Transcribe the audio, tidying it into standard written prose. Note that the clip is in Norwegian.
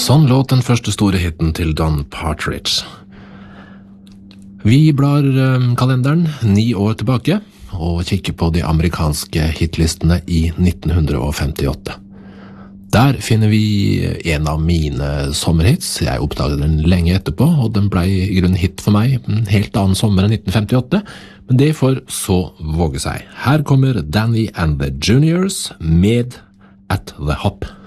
Sånn låt den første store hitten til Don Partridge. Vi blar kalenderen 9 år tilbake og kikker på de amerikanske hitlistene i 1958. Der finner vi en av mine sommerhits. Jeg oppdaget den lenge etterpå, og den ble i grunnen hit for meg en helt annen sommer enn 1958, men det får så våge seg. Her kommer Danny and the Juniors med At the Hop.